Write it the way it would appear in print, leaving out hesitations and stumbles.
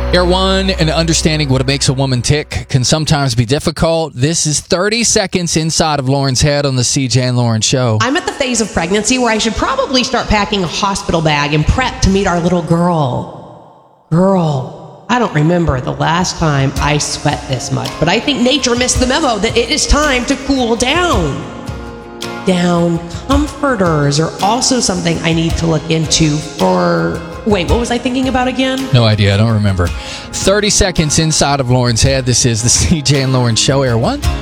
Air One, and understanding what makes a woman tick can sometimes be difficult. This is 30 seconds inside of Lauren's head on the CJ and Lauren Show. I'm at the phase of pregnancy where I should probably start packing a hospital bag and prep to meet our little girl. I don't remember the last time I sweat this much, but I think nature missed the memo that it is time to cool down. Down comforters are also something I need to look into for... Wait, what was I thinking about again? No idea. I don't remember. 30 seconds inside of Lauren's head. This is the CJ and Lauren Show, Air One.